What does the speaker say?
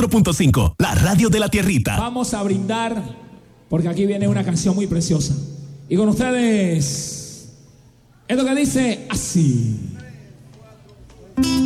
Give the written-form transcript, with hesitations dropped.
94.5, la radio de la tierrita. Vamos a brindar, porque aquí viene una canción muy preciosa. Y con ustedes, esto que dice así.